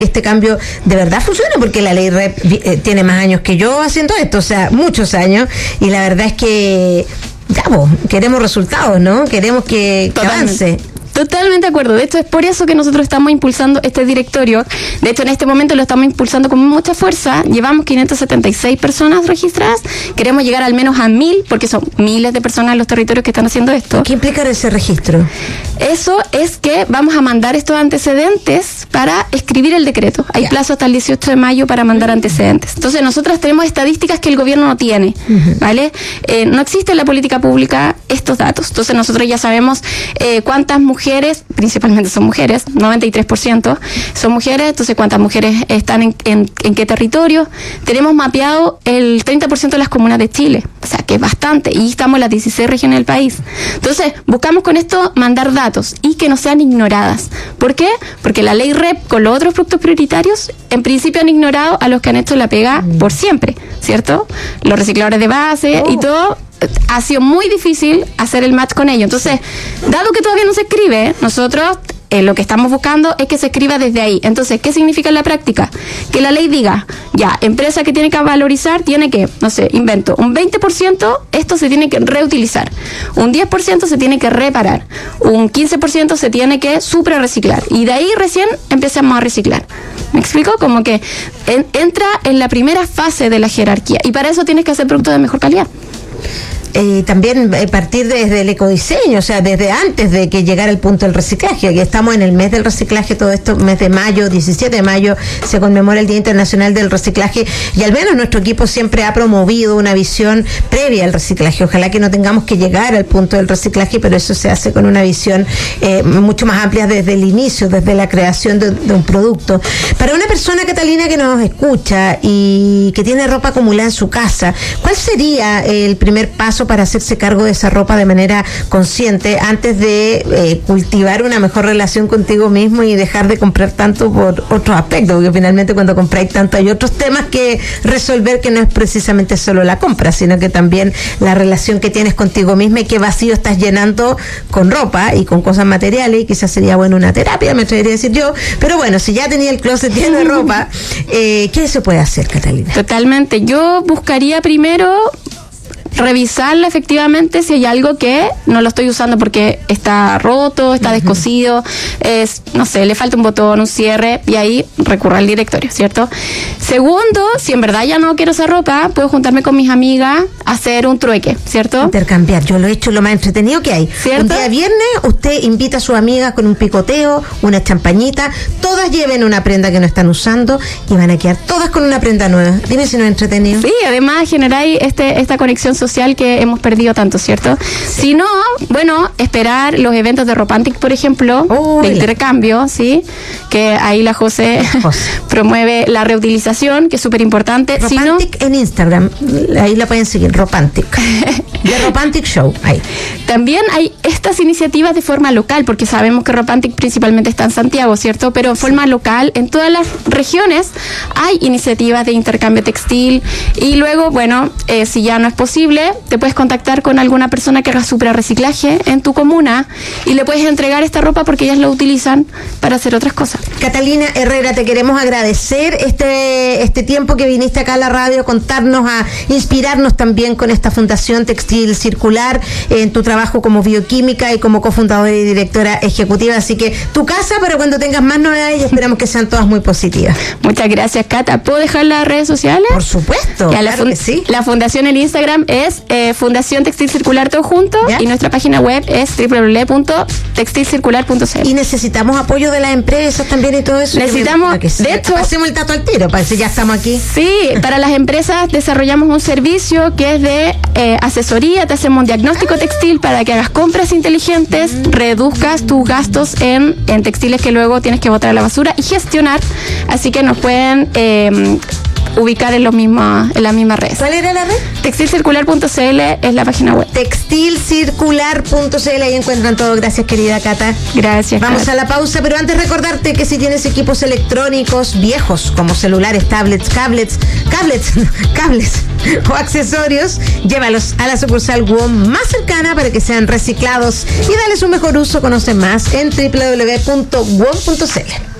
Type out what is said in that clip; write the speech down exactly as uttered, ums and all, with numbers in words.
este cambio de verdad funcione, porque la ley R E P eh, tiene más años que yo haciendo esto, o sea, muchos años, y la verdad es que ya, pues, queremos resultados, ¿no? Queremos que, que avance. Totalmente de acuerdo. De hecho, es por eso que nosotros estamos impulsando este directorio. De hecho, en este momento lo estamos impulsando con mucha fuerza. Llevamos quinientas setenta y seis personas registradas. Queremos llegar al menos a mil, porque son miles de personas en los territorios que están haciendo esto. ¿Qué implica ese registro? Eso es que vamos a mandar estos antecedentes para escribir el decreto. Hay yeah. plazo hasta el dieciocho de mayo para mandar uh-huh. antecedentes. Entonces, nosotras tenemos estadísticas que el gobierno no tiene, uh-huh. ¿vale? Eh, no existe en la política pública estos datos. Entonces, nosotros ya sabemos eh, cuántas mujeres Mujeres, principalmente son mujeres, noventa y tres por ciento son mujeres, entonces cuántas mujeres están en, en, en qué territorio. Tenemos mapeado el treinta por ciento de las comunas de Chile, o sea que es bastante, y estamos en las dieciséis regiones del país. Entonces buscamos con esto mandar datos y que no sean ignoradas. ¿Por qué? Porque la ley R E P con los otros productos prioritarios en principio han ignorado a los que han hecho la pega mm. por siempre, ¿cierto? Los recicladores de base oh. y todo. Ha sido muy difícil hacer el match con ellos. Entonces, dado que todavía no se escribe, nosotros eh, lo que estamos buscando es que se escriba desde ahí. Entonces, ¿qué significa en la práctica? Que la ley diga, ya, empresa que tiene que valorizar, tiene que, no sé, invento, un veinte por ciento esto se tiene que reutilizar, un diez por ciento se tiene que reparar, un quince por ciento se tiene que suprarreciclar, y de ahí recién empezamos a reciclar. ¿Me explico? Como que en, entra en la primera fase de la jerarquía, y para eso tienes que hacer productos de mejor calidad. Eh, también eh, partir desde el ecodiseño, o sea, desde antes de que llegara el punto del reciclaje, que estamos en el mes del reciclaje, todo esto, mes de mayo, diecisiete de mayo, se conmemora el Día Internacional del Reciclaje, y al menos nuestro equipo siempre ha promovido una visión previa al reciclaje. Ojalá que no tengamos que llegar al punto del reciclaje, pero eso se hace con una visión eh, mucho más amplia desde el inicio, desde la creación de, de un producto. Para una persona, Catalina, que nos escucha y que tiene ropa acumulada en su casa, ¿cuál sería el primer paso para hacerse cargo de esa ropa de manera consciente antes de eh, cultivar una mejor relación contigo mismo y dejar de comprar tanto por otros aspectos? Porque finalmente cuando compráis tanto hay otros temas que resolver, que no es precisamente solo la compra, sino que también la relación que tienes contigo misma y qué vacío estás llenando con ropa y con cosas materiales. Y quizás sería bueno una terapia, me atrevería a decir yo, pero bueno, si ya tenía el closet lleno de ropa, eh, ¿qué se puede hacer, Catalina? Totalmente, yo buscaría primero revisarla efectivamente si hay algo que no lo estoy usando porque está roto, está uh-huh. descosido, es, no sé, le falta un botón, un cierre, y ahí recurro al directorio, ¿cierto? Segundo, si en verdad ya no quiero esa ropa, puedo juntarme con mis amigas a hacer un trueque, ¿cierto? Intercambiar, yo lo he hecho lo más entretenido que hay. ¿Cierto? Un día viernes, usted invita a sus amigas con un picoteo, una champañita, todas lleven una prenda que no están usando y van a quedar todas con una prenda nueva. Dime si no es entretenido. Sí, además generáis este, esta conexión social que hemos perdido tanto, ¿cierto? Sí. Si no, bueno, esperar los eventos de Ropantic, por ejemplo, oh, de intercambio, ¿sí? Que ahí la José, José. promueve la reutilización, que es súper importante. Ropantic si no, en Instagram, ahí la pueden seguir, Ropantic. De Ropantic Show, ahí. También hay estas iniciativas de forma local, porque sabemos que Ropantic principalmente está en Santiago, ¿cierto? Pero en forma local, en todas las regiones hay iniciativas de intercambio textil, y luego, bueno, eh, si ya no es posible, te puedes contactar con alguna persona que haga suprarreciclaje en tu comuna y le puedes entregar esta ropa porque ellas lo utilizan para hacer otras cosas. Catalina Herrera, te queremos agradecer este, este tiempo que viniste acá a la radio a contarnos, a inspirarnos también con esta Fundación Textil Circular, en tu trabajo como bioquímica y como cofundadora y directora ejecutiva. Así que tu casa para cuando tengas más novedades, y esperamos que sean todas muy positivas. Muchas gracias, Cata. ¿Puedo dejar las redes sociales? Por supuesto. Ya, claro la, fun- que sí. La fundación en Instagram es eh, Fundación Textil Circular todo junto, ¿ya? Y nuestra página web es doble u doble u doble u punto textil circular punto c l. Y necesitamos apoyo de las empresas también y todo eso. Necesitamos, que me, de hecho, pasemos el dato al tiro, para que ya estamos aquí. Sí, para las empresas desarrollamos un servicio que es de eh, asesoría, te hacemos un diagnóstico textil para que hagas compras inteligentes, mm. reduzcas tus gastos en, en textiles que luego tienes que botar a la basura y gestionar, así que nos pueden eh, ubicar en los mismos, en las mismas redes. ¿Cuál era la red? textil circular punto c l es la página web. textil circular punto c l, ahí encuentran todo. Gracias, querida Cata. Gracias. Vamos Cata. a la pausa, pero antes recordarte que si tienes equipos electrónicos viejos como celulares, tablets, cablets, cablets, cables o accesorios, llévalos a la sucursal WOM más cercana para que sean reciclados y darles un mejor uso. Conoce más en doble u doble u doble u punto wom punto c l.